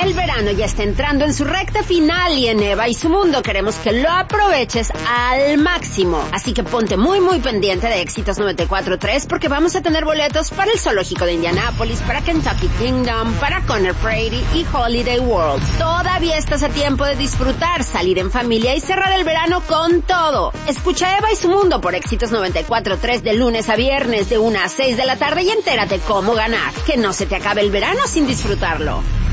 El verano ya está entrando en su recta final y en Eva y su mundo queremos que lo aproveches al máximo. Así que ponte muy pendiente de Éxitos 94.3 porque vamos a tener boletos para el Zoológico de Indianápolis, para Kentucky Kingdom, para Conner Prairie y Holiday World. Todavía estás a tiempo de disfrutar, salir en familia y cerrar el verano con todo. Escucha Eva y su mundo por Éxitos 94.3 de lunes a viernes de 1 a 6 de la tarde y entérate cómo ganar. Que no se te acabe el verano sin disfrutarlo.